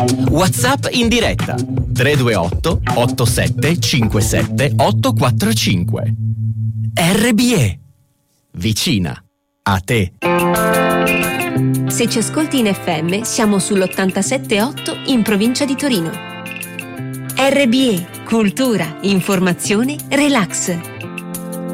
WhatsApp in diretta 328 87 57 845. RBE, vicina a te. Se ci ascolti in FM, siamo sull'87.8 in provincia di Torino. RBE, cultura, informazione, relax.